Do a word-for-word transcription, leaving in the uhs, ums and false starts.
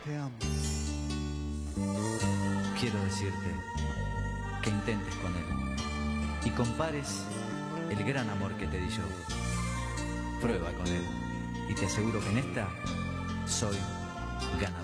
que amo. Quiero decirte que intentes con él y compares el gran amor que te di yo. Prueba con él y te aseguro que en esta soy ganador.